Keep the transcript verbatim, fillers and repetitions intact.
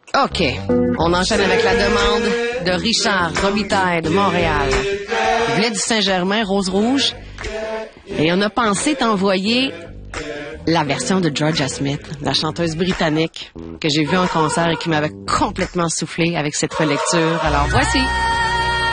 OK. On enchaîne avec la demande de Richard Robitaille de Montréal. Il venait du Saint-Germain, Rose Rouge. Et on a pensé t'envoyer la version de Georgia Smith, la chanteuse britannique que j'ai vue en concert et qui m'avait complètement soufflé avec cette relecture. Alors voici...